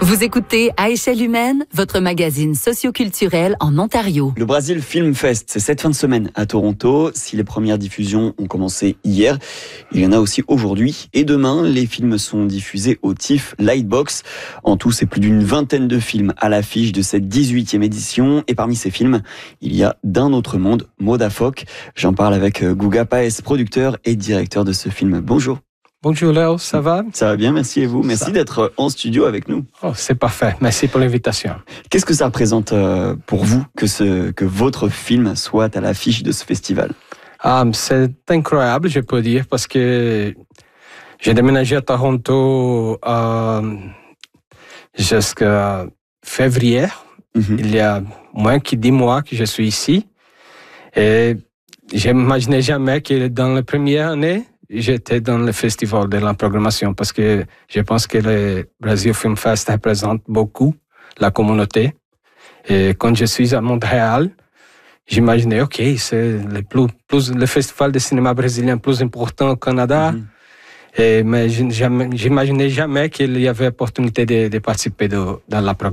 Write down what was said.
Vous écoutez À échelle humaine, votre magazine socioculturel en Ontario. Le Brazil Film Fest, c'est cette fin de semaine à Toronto. Si les premières diffusions ont commencé hier, il y en a aussi aujourd'hui. Et demain, les films sont diffusés au TIFF Lightbox. En tout, c'est plus d'une vingtaine de films à l'affiche de cette 18e édition. Et parmi ces films, il y a D'un autre monde, Maud Afoc. J'en parle avec Guga Paes, producteur et directeur de ce film. Bonjour. Bonjour Léo, ça va? Ça va bien, merci et vous. Merci d'être en studio avec nous. Oh, c'est parfait, merci pour l'invitation. Qu'est-ce que ça représente pour vous que votre film soit à l'affiche de ce festival? C'est incroyable, je peux dire, parce que j'ai déménagé à Toronto jusqu'à février. Il y a moins que 10 mois que je suis ici. Et je n'imaginais jamais que dans la première année, j'étais dans le festival de la programmation parce que je pense que le Brazil Film Fest représente beaucoup la communauté. Et quand je suis à Montréal, j'imaginais, OK, c'est le festival de cinéma brésilien plus important au Canada. Mais j'imaginais jamais qu'il y avait opportunité de participer dans la programmation.